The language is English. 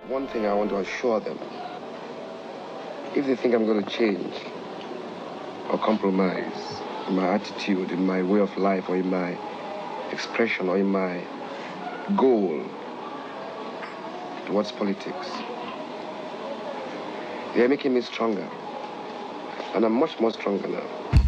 One thing I want to assure them, if they think I'm going to change or compromise in my attitude, in my way of life, or in my expression, or in my goal towards politics, they are making me stronger. And I'm much more stronger now.